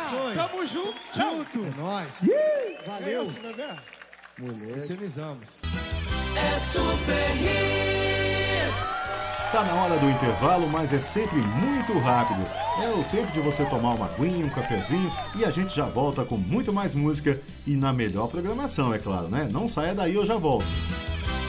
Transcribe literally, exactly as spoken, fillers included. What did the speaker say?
abençoe. Tamo junto. Junto. É nóis. Valeu. É isso, bebê. Mulher. Eternizamos. É Super Hits. Tá na hora do intervalo, mas é sempre muito rápido. É o tempo de você tomar uma aguinha, um cafezinho e a gente já volta com muito mais música e na melhor programação, é claro, né? Não saia daí, eu já volto.